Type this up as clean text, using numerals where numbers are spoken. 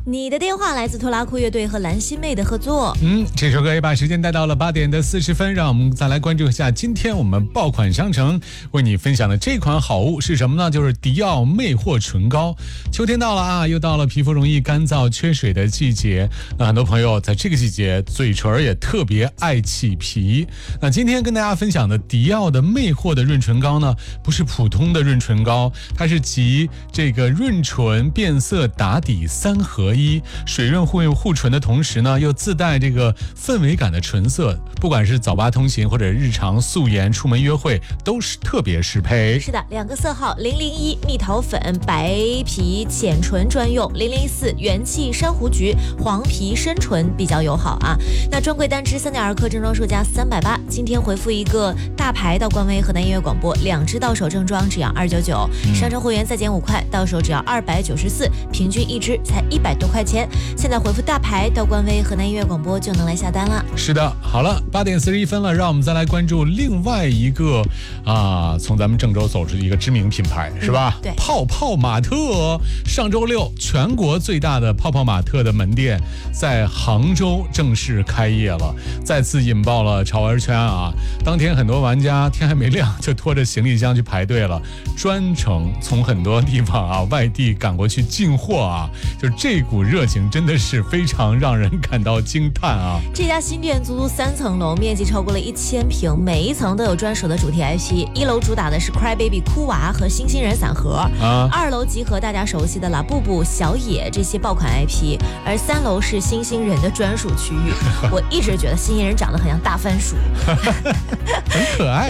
你的电话来自拖拉库乐队和蓝心湄的合作。 这首歌也把时间带到了8点的40分，让我们再来关注一下今天我们爆款商城为你分享的这款好物是什么呢？就是迪奥魅惑唇膏。秋天到了啊，又到了皮肤容易干燥缺水的季节，那很多朋友在这个季节嘴唇也特别爱起皮。那今天跟大家分享的迪奥的魅惑的润唇膏呢，不是普通的润唇膏，它是集这个润唇变色打底3合1，水润护唇的同时呢，又自带这个氛围感的唇色，不管是早八通勤或者日常素颜出门约会，都是特别适配。 是的，2个色号，001蜜桃粉白皮浅唇专用，004元气珊瑚橘黄皮深唇比较友好啊。那专柜单支3.2克，正装售价380，今天回复一个大牌到官微河南音乐广播，2支到手正装只要299，商城会员再减5块，到手只要294，平均1支才100多块钱。现在回复大牌到官微河南音乐广播就能来下单了。 是的，好了，8点41分了，让我们再来关注另外一个从咱们郑州走出的一个知名品牌，是吧？ 对， 泡泡玛特。上周六，全国最大的泡泡玛特的门店在杭州正式开业了，再次引爆了潮玩圈啊！当天很多玩家天还没亮就拖着行李箱去排队了，专程从很多地方外地赶过去进货啊！就这股热情真的是非常让人感到惊叹啊！ 这家新店足足3层楼，面积超过了1000平，每一层都有专属的主题 IP。1楼主打的是 Crybaby 哭娃和星星人伞盒，2楼集合大家熟悉的拉布布、小野这些爆款 IP， 而3楼是星星人的专属区域。我一直觉得星星人长得很像大番薯， 很可爱。